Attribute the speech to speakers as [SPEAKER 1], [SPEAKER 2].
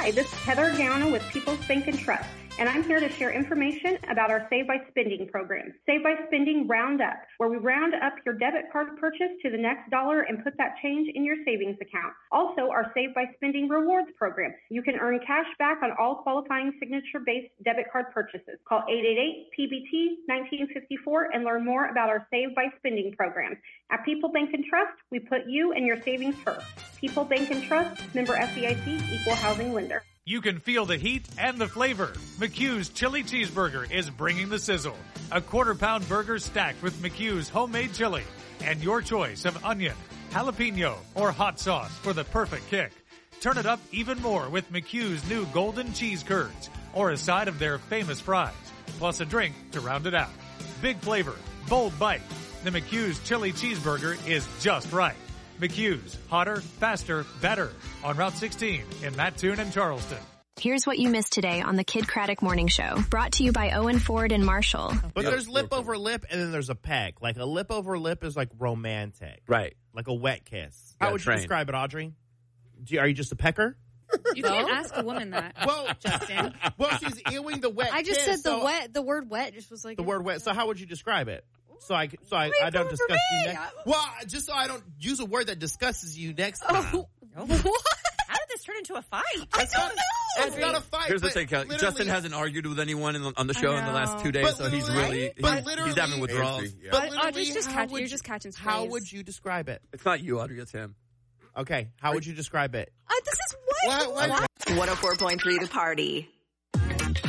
[SPEAKER 1] Hi, this is Heather Gowna with People's Bank and Trust, and I'm here to share information about our Save by Spending program. Save by Spending Round Up, where we round up your debit card purchase to the next dollar and put that change in your savings account. Also, our Save by Spending Rewards program. You can earn cash back on all qualifying signature-based debit card purchases. Call 888-PBT-1954 and learn more about our Save by Spending program. At People Bank and Trust, we put you and your savings first. People Bank and Trust, member FDIC, equal housing lender.
[SPEAKER 2] You can feel the heat and the flavor. McHugh's Chili Cheeseburger is bringing the sizzle. A quarter-pound burger stacked with McHugh's homemade chili and your choice of onion, jalapeno, or hot sauce for the perfect kick. Turn it up even more with McHugh's new golden cheese curds or a side of their famous fries, plus a drink to round it out. Big flavor, bold bite. The McHugh's Chili Cheeseburger is just right. McHugh's, hotter, faster, better. On Route 16 in Mattoon and Charleston.
[SPEAKER 3] Here's what you missed today on the Kid Craddock Morning Show. Brought to you by Owen Ford and Marshall.
[SPEAKER 4] But there's lip over lip and then there's a peck. Like a lip over lip is like romantic.
[SPEAKER 5] Right.
[SPEAKER 4] Like a wet kiss. How would you describe it, Audrey? Are you just a pecker?
[SPEAKER 6] You can't ask a woman that.
[SPEAKER 4] Well,
[SPEAKER 6] Justin.
[SPEAKER 4] Well, she's ewing the wet
[SPEAKER 6] I just
[SPEAKER 4] kiss,
[SPEAKER 6] said the word wet just was like.
[SPEAKER 4] The word wet. So how would you describe it? So I don't discuss you next. Well, just so I don't use a word that discusses you next time.
[SPEAKER 6] What? How did this turn into a fight?
[SPEAKER 4] I don't know. It's not a fight.
[SPEAKER 5] Here's the thing, Kelly. Justin hasn't argued with anyone on the show in the last 2 days, so he's really he's having withdrawals.
[SPEAKER 6] But Audrey's you're just catching strays.
[SPEAKER 4] How would you describe it?
[SPEAKER 5] It's not you, Audrey. It's him.
[SPEAKER 4] Okay. How would you describe it?
[SPEAKER 6] This is what?
[SPEAKER 7] 104.3 The Party.